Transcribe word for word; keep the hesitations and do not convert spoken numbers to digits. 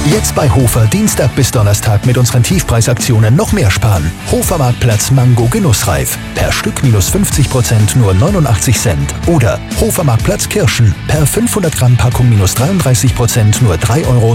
Jetzt bei Hofer Dienstag bis Donnerstag mit unseren Tiefpreisaktionen noch mehr sparen. Hofermarktplatz Mango genussreif. Per Stück minus fünfzig Prozent nur neunundachtzig Cent. Oder Hofermarktplatz Kirschen. Per fünfhundert Gramm Packung minus dreiunddreißig Prozent nur drei Euro.